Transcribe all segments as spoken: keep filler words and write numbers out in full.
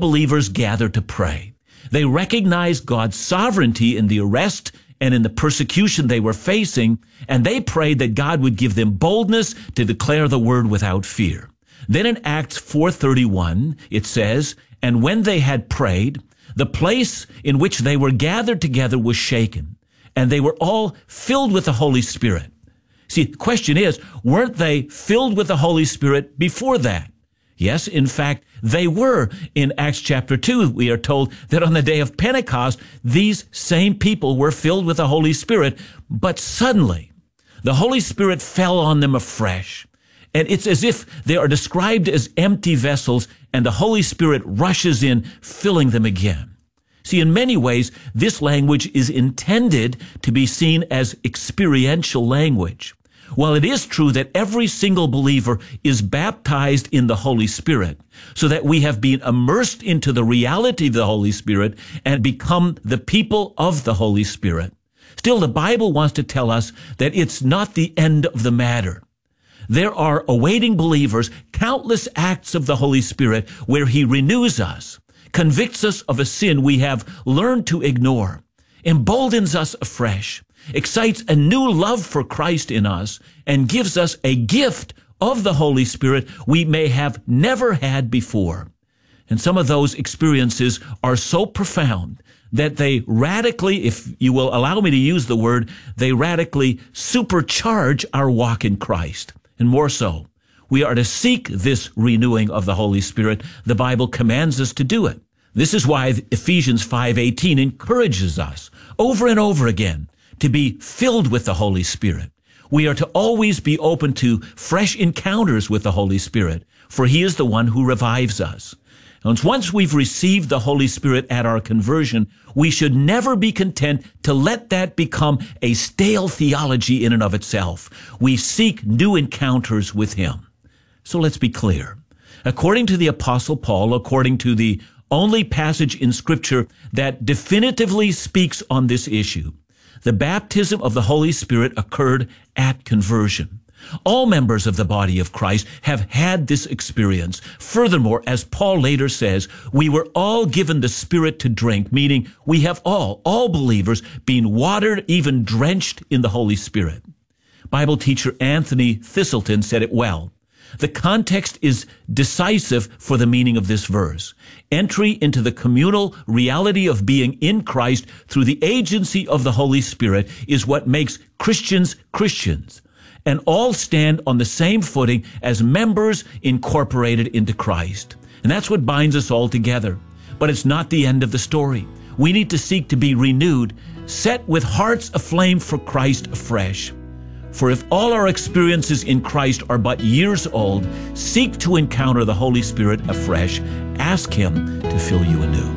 believers gather to pray. They recognized God's sovereignty in the arrest and in the persecution they were facing, and they prayed that God would give them boldness to declare the word without fear. Then in Acts four thirty-one, it says, "And when they had prayed, the place in which they were gathered together was shaken, and they were all filled with the Holy Spirit." See, the question is, weren't they filled with the Holy Spirit before that? Yes, in fact, they were. In Acts chapter two, we are told that on the day of Pentecost, these same people were filled with the Holy Spirit, but suddenly the Holy Spirit fell on them afresh. And it's as if they are described as empty vessels, and the Holy Spirit rushes in, filling them again. See, in many ways, this language is intended to be seen as experiential language. While it is true that every single believer is baptized in the Holy Spirit, so that we have been immersed into the reality of the Holy Spirit and become the people of the Holy Spirit, still the Bible wants to tell us that it's not the end of the matter. There are awaiting believers countless acts of the Holy Spirit where he renews us, convicts us of a sin we have learned to ignore, emboldens us afresh, excites a new love for Christ in us, and gives us a gift of the Holy Spirit we may have never had before. And some of those experiences are so profound that they radically, if you will allow me to use the word, they radically supercharge our walk in Christ. And more so, we are to seek this renewing of the Holy Spirit. The Bible commands us to do it. This is why Ephesians five eighteen encourages us over and over again to be filled with the Holy Spirit. We are to always be open to fresh encounters with the Holy Spirit, for he is the one who revives us. And once we've received the Holy Spirit at our conversion, we should never be content to let that become a stale theology in and of itself. We seek new encounters with him. So let's be clear. According to the Apostle Paul, according to the only passage in Scripture that definitively speaks on this issue, the baptism of the Holy Spirit occurred at conversion. All members of the body of Christ have had this experience. Furthermore, as Paul later says, we were all given the Spirit to drink, meaning we have all, all believers, been watered, even drenched in the Holy Spirit. Bible teacher Anthony Thistleton said it well. The context is decisive for the meaning of this verse. Entry into the communal reality of being in Christ through the agency of the Holy Spirit is what makes Christians Christians, and all stand on the same footing as members incorporated into Christ. And that's what binds us all together. But it's not the end of the story. We need to seek to be renewed, set with hearts aflame for Christ afresh. For if all our experiences in Christ are but years old, seek to encounter the Holy Spirit afresh. Ask him to fill you anew.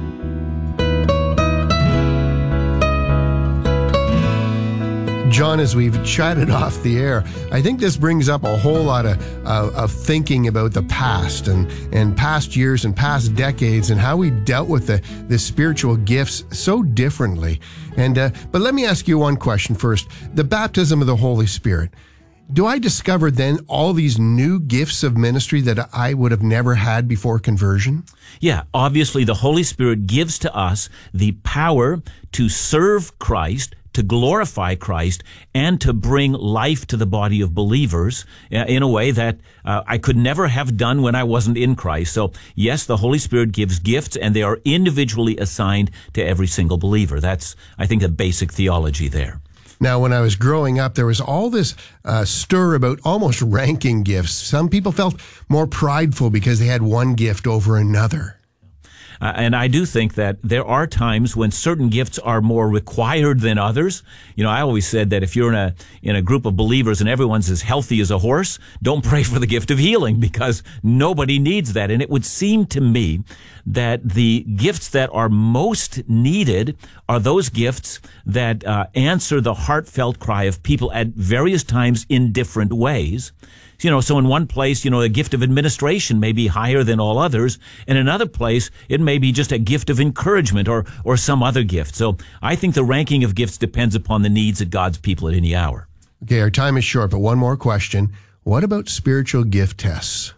John, as we've chatted off the air, I think this brings up a whole lot of, uh, of thinking about the past and, and past years and past decades and how we dealt with the, the spiritual gifts so differently. And uh, but let me ask you one question first. The baptism of the Holy Spirit. Do I discover then all these new gifts of ministry that I would have never had before conversion? Yeah, obviously the Holy Spirit gives to us the power to serve Christ, to glorify Christ, and to bring life to the body of believers in a way that uh, I could never have done when I wasn't in Christ. So yes, the Holy Spirit gives gifts, and they are individually assigned to every single believer. That's, I think, a basic theology there. Now, when I was growing up, there was all this uh, stir about almost ranking gifts. Some people felt more prideful because they had one gift over another. Uh, and I do think that there are times when certain gifts are more required than others. You know, I always said that if you're in a in a group of believers and everyone's as healthy as a horse, don't pray for the gift of healing, because nobody needs that. And it would seem to me that the gifts that are most needed are those gifts that uh, answer the heartfelt cry of people at various times in different ways. You know, so in one place, you know, a gift of administration may be higher than all others. In another place, it may be just a gift of encouragement or, or some other gift. So I think the ranking of gifts depends upon the needs of God's people at any hour. Okay, our time is short, but one more question. What about spiritual gift tests?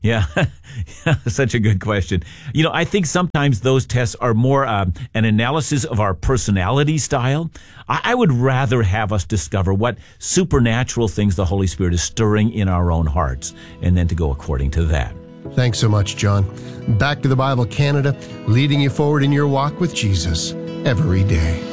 Yeah, such a good question. You know, I think sometimes those tests are more um, an analysis of our personality style. I, I would rather have us discover what supernatural things the Holy Spirit is stirring in our own hearts, and then to go according to that. Thanks so much, John. Back to the Bible Canada, leading you forward in your walk with Jesus every day.